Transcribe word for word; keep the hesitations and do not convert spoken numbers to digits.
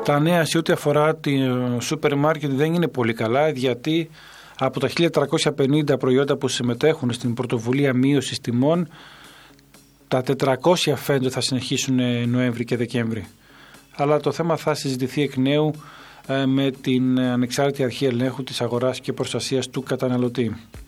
Τα νέα σε ό,τι αφορά το σούπερ μάρκετ δεν είναι πολύ καλά, γιατί από τα χίλια τριακόσια πενήντα προϊόντα που συμμετέχουν στην πρωτοβουλία μείωσης τιμών, τα τετρακόσια φαίνεται θα συνεχίσουν Νοέμβρη και Δεκέμβρη. Αλλά το θέμα θα συζητηθεί εκ νέου με την Ανεξάρτητη Αρχή Ελέγχου της Αγοράς και Προστασίας του Καταναλωτή.